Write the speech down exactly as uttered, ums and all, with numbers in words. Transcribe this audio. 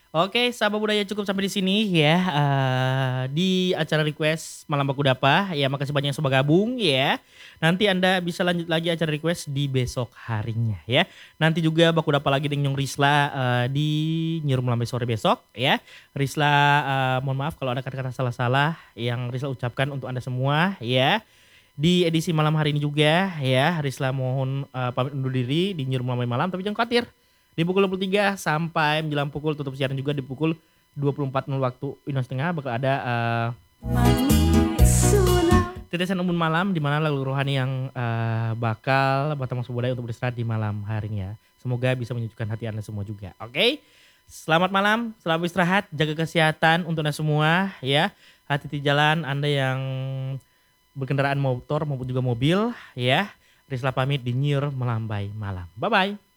Oke, sahabat budaya cukup sampai di sini ya, eee, di acara request Malam Baku Dapa, ya makasih banyak yang sudah gabung ya. Nanti Anda bisa lanjut lagi acara request di besok harinya ya. Nanti juga Baku Dapa lagi dengan Nyong Risla, eee, di Nyirum Lambe Sore besok ya. Risla, eee, mohon maaf kalau ada kata-kata salah-salah yang Risla ucapkan untuk Anda semua ya. Di edisi malam hari ini juga ya, Risla mohon, eee, pamit undur diri di Nyirum Lambe Malam, tapi jangan khawatir di pukul dua puluh tiga sampai menjelang pukul tutup siaran juga di pukul dua puluh empat nol waktu Indonesia Tengah bakal ada, eee, tetesan embun malam di mana lagu rohani yang, eee, bakal bertemu budaya untuk beristirahat di malam harinya. Semoga bisa menyejukkan hati Anda semua juga, oke? Selamat malam, selamat beristirahat, jaga kesehatan untuk Anda semua ya. Hati-hati jalan Anda yang berkendaraan motor maupun juga mobil ya. Risla pamit di Nyiur Melambai Malam. Bye-bye.